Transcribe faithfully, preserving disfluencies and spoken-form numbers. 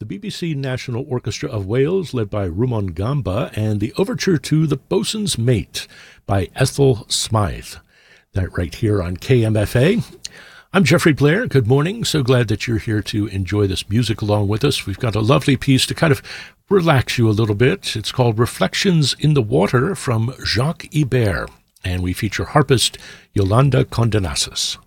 the B B C National Orchestra of Wales, led by Rumon Gamba, and the overture to The Bosun's Mate by Ethel Smythe. That right here on K M F A. I'm Jeffrey Blair. Good morning. So glad that you're here to enjoy this music along with us. We've got a lovely piece to kind of relax you a little bit. It's called Reflections in the Water from Jacques Ibert, and we feature harpist Yolanda Condenasis.